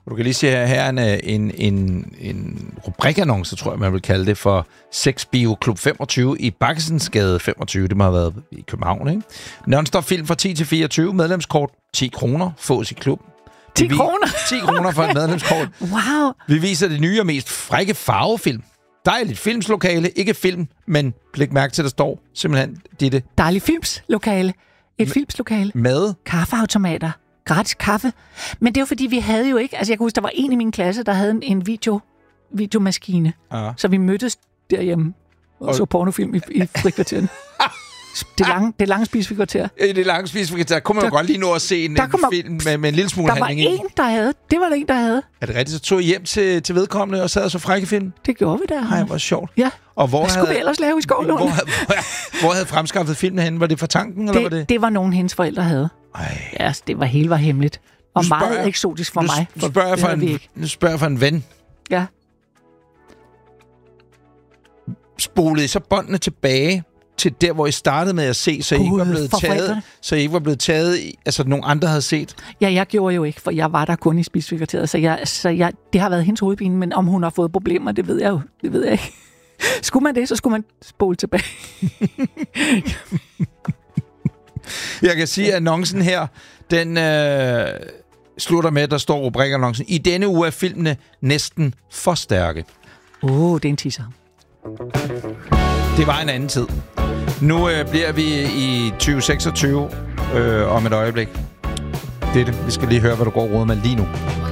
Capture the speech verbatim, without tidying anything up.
Du kan lige se her, her er en, en, en, en rubrikannonce, tror jeg, man vil kalde det, for Sex Bio Klub femogtyve i Bakkesensgade femogtyve. Det må have været i København, ikke? Non-stop film fra ti til fireogtyve. Medlemskort ti kroner. Fås i klubben. ti kroner? ti kroner for et medlemskort. Wow. Vi viser det nye og mest frække farvefilm. Dejligt filmslokale. Ikke film, men læg mærke til, at der står simpelthen det. Dejligt filmslokale. Et M- filmslokale. Med? Kaffeautomater. Gratis kaffe. Men det er jo fordi, vi havde jo ikke... Altså, jeg kan huske, der var en i min klasse, der havde en video, videomaskine. Ja. Så vi mødtes derhjemme og, og så pornofilm i, i frikvarteren. Det lange, det lange spisefrikvarter. Det lange spisefrikvarter. Kunne man jo godt lige nå at se en, en man, film med, med en lille smule handling i. Der var en, der havde. Det var der en, der havde. Er det rigtigt? Så tog I hjem til, til vedkommende og sad og så frække film? Det gjorde vi der. Nej, hvor sjovt. Ja. Og hvor Hvad havde, skulle vi ellers lave i Skovlund? Hvor, hvor, hvor havde fremskaffet filmen henne? Var det fra tanken, eller det, var det? Det var nogen, hendes forældre havde. Ej. Ja, altså, det var hele var hemmeligt. Og meget jeg, eksotisk for nu, mig. Nu spørger, jeg for en, nu spørger jeg for en ven. Ja. Spolede I så båndene tilbage til der, hvor I startede med at se, så I ikke var blevet taget, så I ikke var blevet taget, altså nogen andre havde set? Ja, jeg gjorde jo ikke, for jeg var der kun i spisefrikvarteret, så jeg, så jeg, det har været hendes hovedpine, men om hun har fået problemer, det ved jeg jo, det ved jeg ikke. Skulle man det, så skulle man spole tilbage. Jeg kan sige, at annoncen her, den øh, slutter med, at der står rubrikannoncen. I denne uge er filmene næsten for stærke. Åh, oh, det er en teaser. Det var en anden tid. Nu øh, bliver vi i tyve seksogtyve øh, om et øjeblik. Det er det. Vi skal lige høre, hvad du går råd med lige nu.